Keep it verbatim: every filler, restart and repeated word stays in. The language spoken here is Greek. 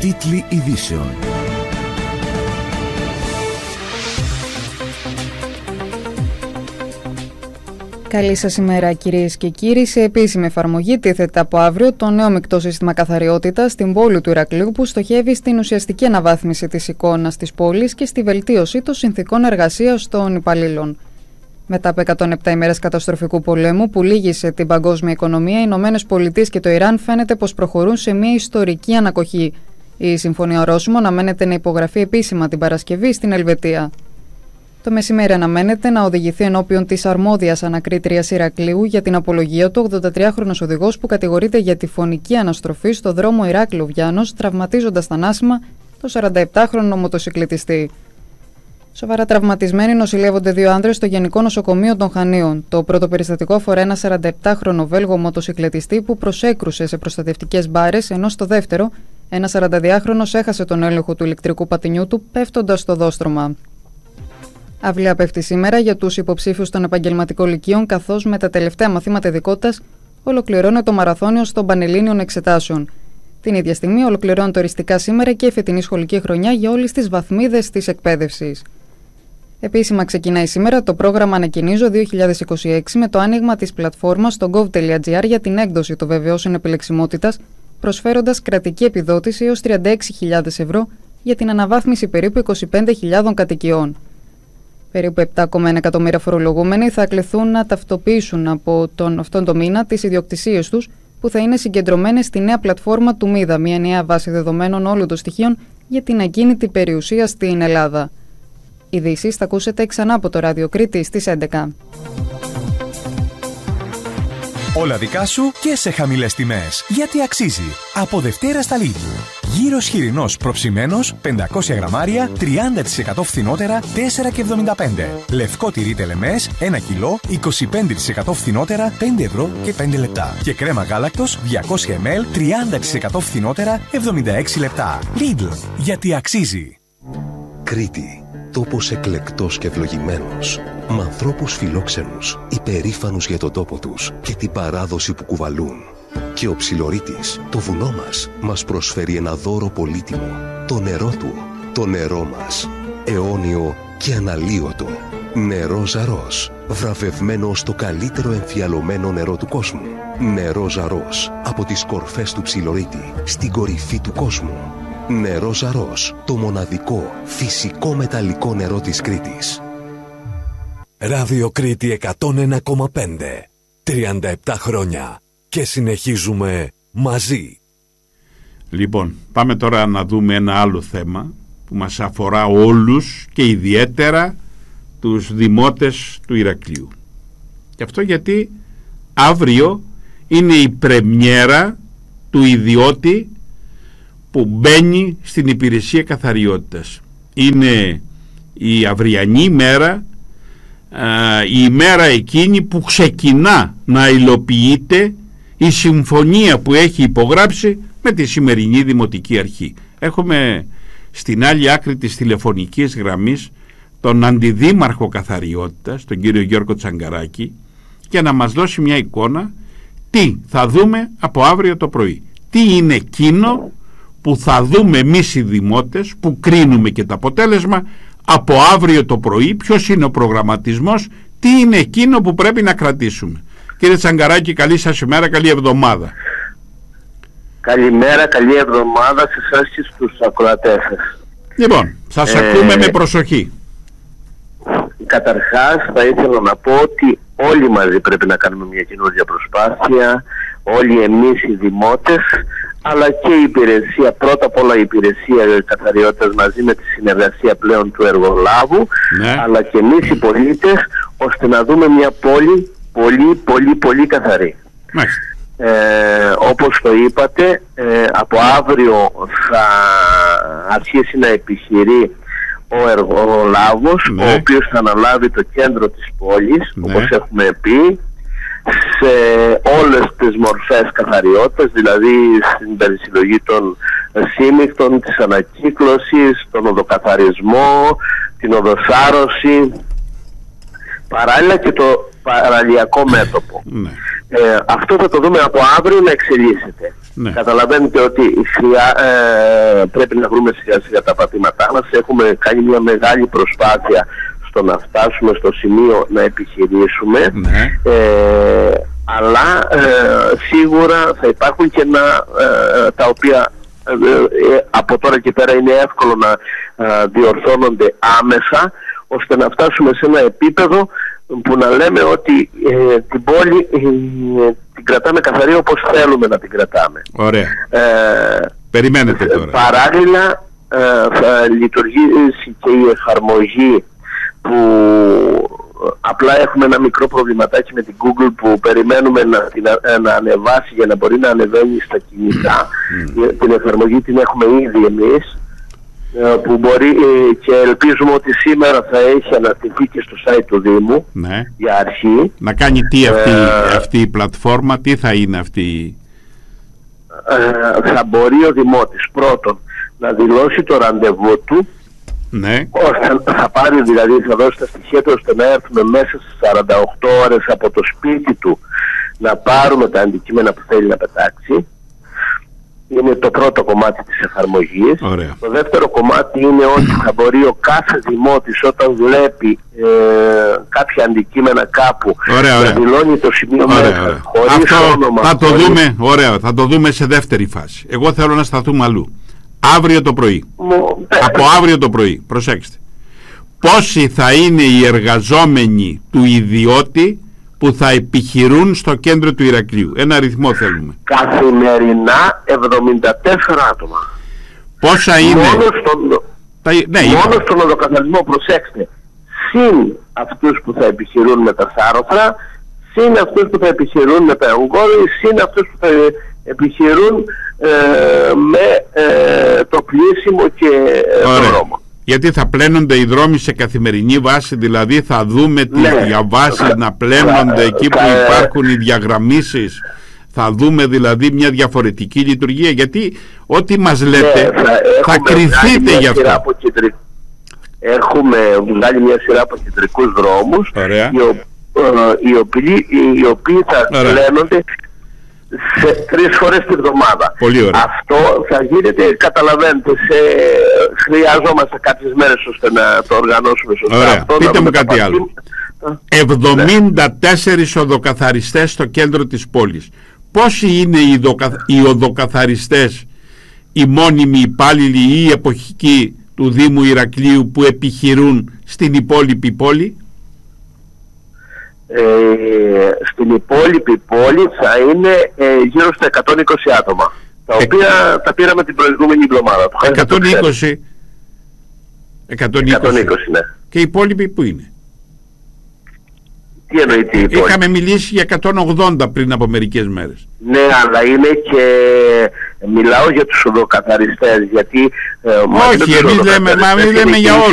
Τίτλοι ειδήσεων. Καλή σας ημέρα κυρίες και κύριοι. Σε επίσημη εφαρμογή τίθεται από αύριο το νέο μεικτό σύστημα καθαριότητας στην πόλη του Ηρακλείου, που στοχεύει στην ουσιαστική αναβάθμιση της εικόνας της πόλης και στη βελτίωση των συνθηκών εργασίας των υπαλλήλων. Μετά από εκατόν επτά ημέρες καταστροφικού πολέμου που λύγησε την παγκόσμια οικονομία, οι Ηνωμένες Πολιτείες και το Ιράν φαίνεται πως προχωρούν σε μια ιστορική ανακοχή. Η Συμφωνία Ορόσημο αναμένεται να υπογραφεί επίσημα την Παρασκευή στην Ελβετία. Το μεσημέρι αναμένεται να οδηγηθεί ενώπιον της αρμόδιας ανακρίτριας Ηρακλείου για την απολογία του ογδοντατριάχρονος οδηγός που κατηγορείται για τη φωνική αναστροφή στο δρόμο Ηράκλειο-Βιάννος, τραυματίζοντας θανάσιμα το σαρανταεπτάχρονο μοτοσικλετιστή. Σοβαρά τραυματισμένοι νοσηλεύονται δύο άνδρες στο Γενικό Νοσοκομείο των Χανίων. Το πρώτο περιστατικό αφορά ένα σαρανταεπτάχρονο Βέλγο μοτοσικλετιστή που προσέκρουσε σε προστατευτικές μπάρες, ενώ στο δεύτερο, ένα σαρανταδυάχρονος έχασε τον έλεγχο του ηλεκτρικού πατινιού του, πέφτοντας στο δόστρωμα. Αυλαία πέφτει σήμερα για τους υποψήφιους των επαγγελματικών λυκείων, καθώς με τα τελευταία μαθήματα ειδικότητας ολοκληρώνεται το μαραθώνιο των Πανελλήνιων Εξετάσεων. Την ίδια στιγμή ολοκληρώνεται οριστικά σήμερα και η φετινή σχολική χρονιά για όλες τις βαθμίδες της εκπαίδευσης. Επίσημα ξεκινάει σήμερα το πρόγραμμα Ανακοινίζω δύο χιλιάδες είκοσι έξι με το άνοιγμα της πλατφόρμας στο gov.gr για την έκδοση των βεβαιώσεων επιλεξιμότητας, προσφέροντας κρατική επιδότηση έως τριάντα έξι χιλιάδες ευρώ για την αναβάθμιση περίπου είκοσι πέντε χιλιάδων κατοικιών. Περίπου επτά κόμμα ένα εκατομμύρια φορολογούμενοι θα κληθούν να ταυτοποιήσουν από τον, αυτόν τον μήνα τις ιδιοκτησίες τους, που θα είναι συγκεντρωμένες στη νέα πλατφόρμα του ΜΙΔΑ, μια νέα βάση δεδομένων όλων των στοιχείων για την ακίνητη περιουσία στην Ελλάδα. Ειδήσεις θα ακούσετε ξανά από το Ράδιο Κρήτη στις έντεκα. Όλα δικά σου και σε χαμηλές τιμές. Γιατί αξίζει. Από Δευτέρα στα Lidl. Γύρος χοιρινός προψημένος, πεντακόσια γραμμάρια, τριάντα τοις εκατό φθηνότερα, τέσσερα και εβδομήντα πέντε. Λευκό τυρί τελεμές, ένα κιλό, είκοσι πέντε τοις εκατό φθηνότερα, πέντε ευρώ και πέντε λεπτά. Και κρέμα γάλακτος, διακόσια μιλιλίτρα, τριάντα τοις εκατό φθηνότερα, εβδομήντα έξι λεπτά. Lidl. Γιατί αξίζει. Κρήτη. Τόπος εκλεκτός και ευλογημένος, με ανθρώπους φιλόξενους, υπερήφανους για τον τόπο τους και την παράδοση που κουβαλούν. Και ο Ψιλορίτης, το βουνό μας, μας προσφέρει ένα δώρο πολύτιμο, το νερό του, το νερό μας, αιώνιο και αναλύωτο. Νερό Ζαρός, βραβευμένο στο καλύτερο εμφιαλωμένο νερό του κόσμου. Νερό Ζαρός, από τις κορφές του Ψιλορίτη, στην κορυφή του κόσμου. Νερό Ζαρός, το μοναδικό φυσικό μεταλλικό νερό της Κρήτης. Ράδιο Κρήτη εκατόν ένα κόμμα πέντε. τριάντα επτά χρόνια και συνεχίζουμε μαζί. Λοιπόν, πάμε τώρα να δούμε ένα άλλο θέμα που μας αφορά όλους και ιδιαίτερα τους δημότες του Ηρακλείου. Και αυτό γιατί αύριο είναι η πρεμιέρα του ιδιώτη που μπαίνει στην υπηρεσία καθαριότητας. Είναι η αυριανή ημέρα, η ημέρα εκείνη που ξεκινά να υλοποιείται η συμφωνία που έχει υπογράψει με τη σημερινή Δημοτική Αρχή. Έχουμε στην άλλη άκρη της τηλεφωνικής γραμμής τον Αντιδήμαρχο Καθαριότητας, τον κύριο Γιώργο Τσαγκαράκη, για να μας δώσει μια εικόνα τι θα δούμε από αύριο το πρωί. Τι είναι εκείνο που θα δούμε εμείς οι δημότες, που κρίνουμε και το αποτέλεσμα από αύριο το πρωί, ποιος είναι ο προγραμματισμός, τι είναι εκείνο που πρέπει να κρατήσουμε. Κύριε Τσαγκαράκη, καλή σας ημέρα, καλή εβδομάδα. Καλημέρα, καλή εβδομάδα σε εσάς και στους ακροατές σας. Λοιπόν, σας ε, ακούμε με προσοχή. Καταρχάς θα ήθελα να πω ότι όλοι μαζί πρέπει να κάνουμε μια καινούργια προσπάθεια, όλοι εμείς οι δημότες, αλλά και η υπηρεσία, πρώτα απ' όλα η υπηρεσία καθαριότητας μαζί με τη συνεργασία πλέον του εργολάβου, ναι, αλλά και εμείς οι πολίτες, ώστε να δούμε μια πόλη πολύ πολύ πολύ καθαρή. Ε, όπως το είπατε, ε, από αύριο θα αρχίσει να επιχειρεί ο εργολάβος, ναι, ο οποίος θα αναλάβει το κέντρο της πόλης, ναι, όπως έχουμε πει, σε όλες τις μορφές καθαριότητας, δηλαδή στην περισυλλογή των σύμμικτων, της ανακύκλωσης, τον οδοκαθαρισμό, την οδοσάρωση, παράλληλα και το παραλιακό μέτωπο. Ναι. Ε, αυτό θα το δούμε από αύριο να εξελίσσεται. Ναι. Καταλαβαίνετε ότι χρειά, ε, πρέπει να βρούμε σιγά σιγά τα πατήματά μας. Έχουμε κάνει μια μεγάλη προσπάθεια στο να φτάσουμε στο σημείο να επιχειρήσουμε. Ναι. Ε, αλλά ε, σίγουρα θα υπάρχουν κενά ε, τα οποία ε, ε, από τώρα και πέρα είναι εύκολο να ε, διορθώνονται άμεσα, ώστε να φτάσουμε σε ένα επίπεδο που να λέμε ότι ε, την πόλη ε, την κρατάμε καθαρή όπως θέλουμε να την κρατάμε. Ωραία. Ε, Περιμένετε τώρα. Παράλληλα ε, θα λειτουργήσει και η εφαρμογή που απλά έχουμε ένα μικρό προβληματάκι με την Google που περιμένουμε να, την, να ανεβάσει για να μπορεί να ανεβαίνει στα κινητά. Mm. Την εφαρμογή την έχουμε ήδη εμείς, που μπορεί και ελπίζουμε ότι σήμερα θα έχει αναρτηθεί και στο site του Δήμου. Ναι. Για αρχή. Να κάνει τι αυτή, ε, αυτή η πλατφόρμα, τι θα είναι αυτή? Ε, θα μπορεί ο Δημότης πρώτον να δηλώσει το ραντεβού του. Ναι. Ώστε θα πάρει, δηλαδή θα δώσει τα στοιχεία του ώστε να έρθουμε μέσα στις σαράντα οκτώ ώρες από το σπίτι του να πάρουμε τα αντικείμενα που θέλει να πετάξει. Είναι το πρώτο κομμάτι της εφαρμογής. Ωραία. Το δεύτερο κομμάτι είναι ότι θα μπορεί ο κάθε δημότης όταν βλέπει ε, κάποια αντικείμενα κάπου ωραία, ωραία. να δηλώνει το σημείο ωραία, μέσα ωραία. χωρίς Αυτό όνομα. Θα το, χωρίς... δούμε, ωραία, θα το δούμε σε δεύτερη φάση. Εγώ θέλω να σταθούμε αλλού. Αύριο το πρωί. Μου... Από αύριο το πρωί, προσέξτε. Πόσοι θα είναι οι εργαζόμενοι του ιδιώτη που θα επιχειρούν στο κέντρο του Ηρακλείου? Ένα αριθμό θέλουμε. Καθημερινά εβδομήντα τέσσερα άτομα. Πόσα είναι? Μόνο στον, τα... ναι, μόνο στον οδοκαθαρισμό, προσέξτε. Συν αυτούς που θα επιχειρούν με τα σάρωθρα, συν αυτούς που θα επιχειρούν με τα ογκώδη, συν αυτούς που θα επιχειρούν ε, με ε, το πλήσιμο και ε, το δρόμο. Γιατί θα πλένονται οι δρόμοι σε καθημερινή βάση, δηλαδή θα δούμε τις ναι. διαβάσεις να πλένονται εκεί που υπάρχουν οι διαγραμμίσεις. Θα δούμε δηλαδή μια διαφορετική λειτουργία, γιατί ό,τι μας λέτε ναι, θα, θα κρυθείτε γι' αυτό. Έχουμε βγάλει μια σειρά από κεντρικούς δρόμους, οι, ο, ε, οι, οποίοι, οι οποίοι θα πλένονται σε τρεις φορές τη βδομάδα. Αυτό θα γίνεται, καταλαβαίνετε, σε... χρειαζόμαστε κάποιες μέρες ώστε να το οργανώσουμε σωστά. Ωραία. Αυτό, πείτε μου κάτι άλλο. εβδομήντα τέσσερις ναι. οδοκαθαριστές στο κέντρο της πόλης. Πόσοι είναι οι, οδοκα... οι οδοκαθαριστές, οι μόνιμοι υπάλληλοι ή οι εποχικοί του Δήμου Ηρακλείου που επιχειρούν στην υπόλοιπη πόλη? Ε, στην υπόλοιπη πόλη θα είναι ε, γύρω στα εκατόν είκοσι άτομα, τα οποία ε, τα πήραμε την προηγούμενη εβδομάδα. εκατόν είκοσι, εκατόν είκοσι. εκατόν είκοσι, ναι. Και οι υπόλοιποι που είναι? Τι εννοείται οι υπόλοιποι? Είχαμε μιλήσει για εκατόν ογδόντα πριν από μερικές μέρες. Ναι, αλλά είναι και... μιλάω για τους οδοκαθαριστές, γιατί... Ε, όχι, εμείς λέμε, μα, λέμε για όλους.